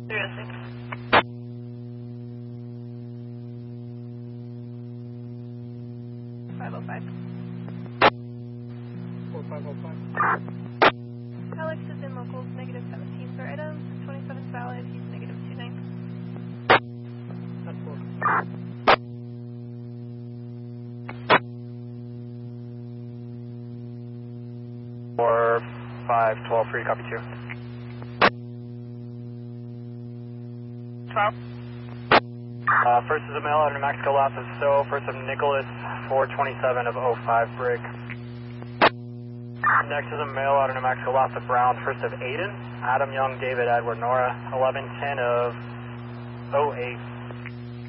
0-6. 505. 4505. Alex is in locals, negative 17 for items, 27 valid, he's negative 29. That's 4. 4-5-12, free to copy 2. 12. First is a male out of New Mexico, last is So, first of Nicholas, 427 of 05 Brig. Next is a male out of New Mexico, last of Brown, first of Aiden, Adam Young, David Edward Nora, 1110 of 08.